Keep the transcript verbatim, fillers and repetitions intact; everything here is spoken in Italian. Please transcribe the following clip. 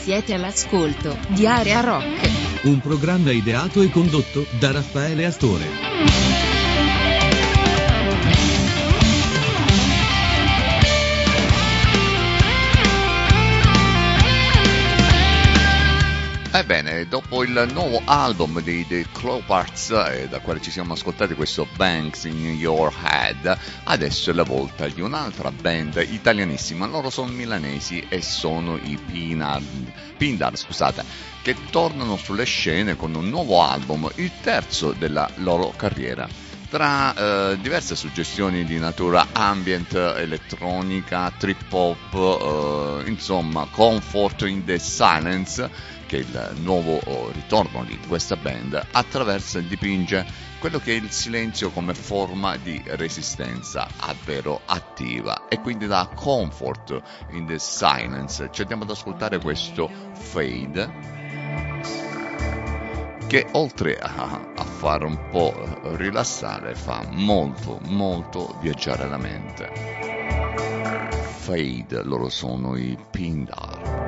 Siete all'ascolto di Area Rock, un programma ideato e condotto da Raffaele Astore. Ebbene, dopo il nuovo album di The Clopars, eh, da quale ci siamo ascoltati questo Banks in Your Head, adesso è la volta di un'altra band italianissima. Loro sono milanesi e sono i Pindar, Pindar scusate, che tornano sulle scene con un nuovo album, il terzo della loro carriera. Tra eh, diverse suggestioni di natura ambient, elettronica, trip hop, eh, insomma Comfort in the Silence, che è il nuovo oh, ritorno di questa band, attraversa e dipinge quello che è il silenzio come forma di resistenza, davvero attiva, e quindi da Comfort in the Silence ci andiamo ad ascoltare questo Fade, che oltre a, a fare un po' rilassare fa molto molto viaggiare la mente. Fade, loro sono i Pindar.